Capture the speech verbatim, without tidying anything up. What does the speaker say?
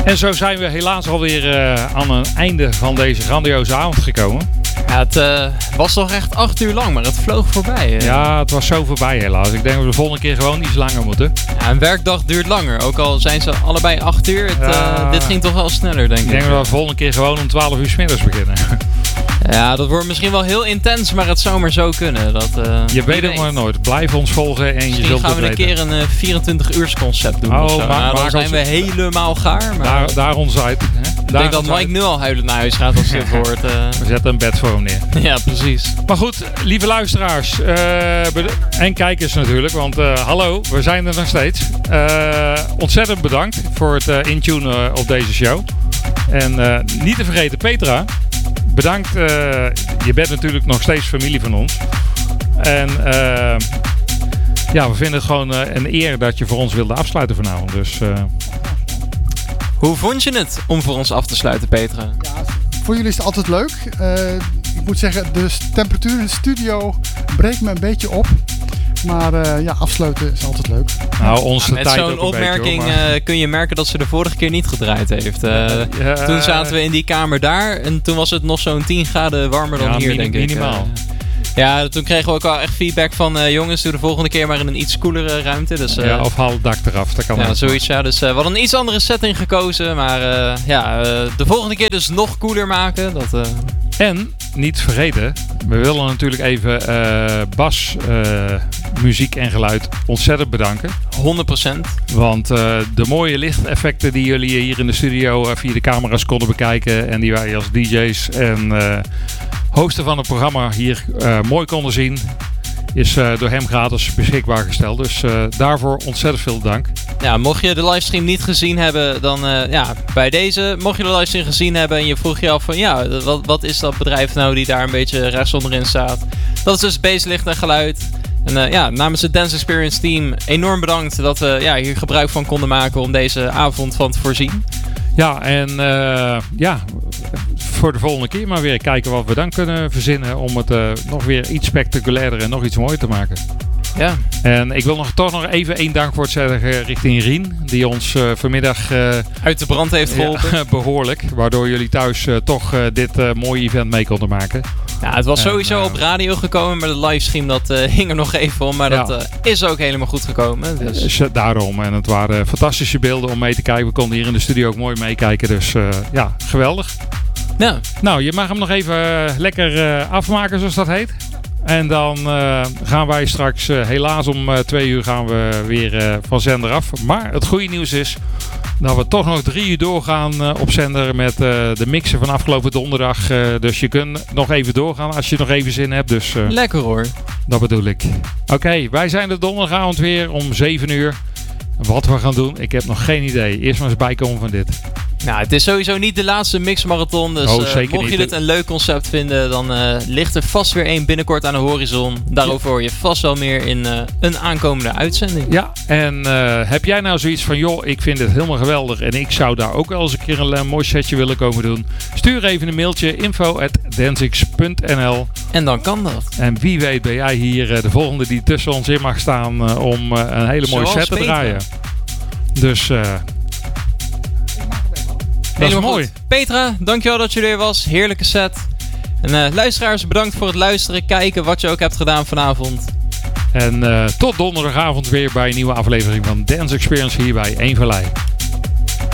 En zo zijn we helaas alweer uh, aan een einde van deze grandioze avond gekomen. Ja, het uh, was toch echt acht uur lang, maar het vloog voorbij. Uh. Ja, het was zo voorbij helaas. Ik denk dat we de volgende keer gewoon iets langer moeten. Ja, een werkdag duurt langer, ook al zijn ze allebei acht uur. Het, ja, uh, dit ging toch wel sneller, denk ik. Ik denk dat we de volgende keer gewoon om twaalf uur 's middags beginnen. Ja, dat wordt misschien wel heel intens, maar het zou maar zo kunnen. Dat, uh, je weet het maar nooit. Blijf ons volgen en misschien je zult gaan we een keer een uh, vierentwintig uurs concept doen. Oh, of zo. maar, nou, dan maar zijn we helemaal gaar. Maar daar, daar ons uit. Hè? Ik denk dat Mike uit. nu al huilend naar huis gaat als hij het hoort. Uh. We zetten een bed voor hem neer. Ja, precies. Maar goed, lieve luisteraars uh, en kijkers natuurlijk, want uh, hallo, we zijn er nog steeds. Uh, ontzettend bedankt voor het uh, intunen op deze show. En uh, niet te vergeten Petra, bedankt. Uh, je bent natuurlijk nog steeds familie van ons. En uh, ja, we vinden het gewoon uh, een eer dat je voor ons wilde afsluiten vanavond. Dus... Uh, Hoe vond je het om voor ons af te sluiten, Petra? Ja, voor jullie is het altijd leuk. Uh, ik moet zeggen, de temperatuur in de studio breekt me een beetje op. Maar uh, ja, afsluiten is altijd leuk. Nou, onze ja, met tijd zo'n ook opmerking beetje, hoor, maar... uh, kun je merken dat ze de vorige keer niet gedraaid heeft. Uh, ja, toen zaten we in die kamer daar en toen was het nog zo'n tien graden warmer dan ja, hier, minim, denk minimaal. ik. Uh, Ja, toen kregen we ook al echt feedback van uh, jongens, doe de volgende keer maar in een iets koelere ruimte. Dus, uh, ja, of haal het dak eraf, dat kan ja, ook. Zoiets, ja. Dus uh, we hadden een iets andere setting gekozen, maar uh, ja, uh, de volgende keer dus nog koeler maken. Dat, uh... En, niet vergeten, we willen natuurlijk even uh, Bas, uh, muziek en geluid ontzettend bedanken. honderd procent. Want uh, de mooie lichteffecten die jullie hier in de studio uh, via de camera's konden bekijken en die wij als D J's en uh, hosten van het programma hier uh, mooi konden zien, is uh, door hem gratis beschikbaar gesteld. Dus uh, daarvoor ontzettend veel dank. Ja, mocht je de livestream niet gezien hebben, dan uh, ja, bij deze. Mocht je de livestream gezien hebben en je vroeg je af van ja, wat, wat is dat bedrijf nou die daar een beetje rechts onderin staat? Dat is dus Basslicht en Geluid. En uh, ja, namens het Dance Experience team enorm bedankt dat we ja, hier gebruik van konden maken om deze avond van te voorzien. Ja, en uh, ja, voor de volgende keer maar weer kijken wat we dan kunnen verzinnen om het uh, nog weer iets spectaculairder en nog iets mooier te maken. Ja. En ik wil nog, toch nog even één dankwoord zeggen richting Rien, die ons uh, vanmiddag uh, uit de brand heeft geholpen. Ja, behoorlijk, waardoor jullie thuis uh, toch uh, dit uh, mooie event mee konden maken. Ja, het was sowieso en, uh, op radio gekomen, maar de livestream dat uh, hing er nog even om. Maar ja. dat uh, is ook helemaal goed gekomen. Dus. Dus, uh, daarom, en het waren fantastische beelden om mee te kijken. We konden hier in de studio ook mooi meekijken, dus uh, ja, geweldig. Ja. Nou, je mag hem nog even uh, lekker uh, afmaken, zoals dat heet. En dan uh, gaan wij straks, uh, helaas om uh, twee uur gaan we weer uh, van zender af. Maar het goede nieuws is dat we toch nog drie uur doorgaan uh, op zender met uh, de mixen van afgelopen donderdag. Uh, dus je kunt nog even doorgaan als je nog even zin hebt. Dus, uh, lekker hoor. Dat bedoel ik. Oké, okay, wij zijn de donderdagavond weer om zeven uur. Wat we gaan doen, ik heb nog geen idee. Eerst maar eens bijkomen van dit. Nou, het is sowieso niet de laatste mixmarathon. Dus oh, uh, mocht niet. je dit een leuk concept vinden, dan uh, ligt er vast weer één binnenkort aan de horizon. Daarover hoor je vast wel meer in uh, een aankomende uitzending. Ja, en uh, heb jij nou zoiets van, joh, ik vind dit helemaal geweldig en ik zou daar ook wel eens een keer een, een mooi setje willen komen doen? Stuur even een mailtje, info at dancix punt n l. En dan kan dat. En wie weet ben jij hier uh, de volgende die tussen ons in mag staan uh, om uh, een hele mooie Zoals set te Petra. draaien. Dus... Uh, Dat is mooi. Goed. Petra, dankjewel dat je er was. Heerlijke set. En uh, luisteraars, bedankt voor het luisteren, kijken, wat je ook hebt gedaan vanavond. En uh, tot donderdagavond weer bij een nieuwe aflevering van Dance Experience hier bij Eén Vallei.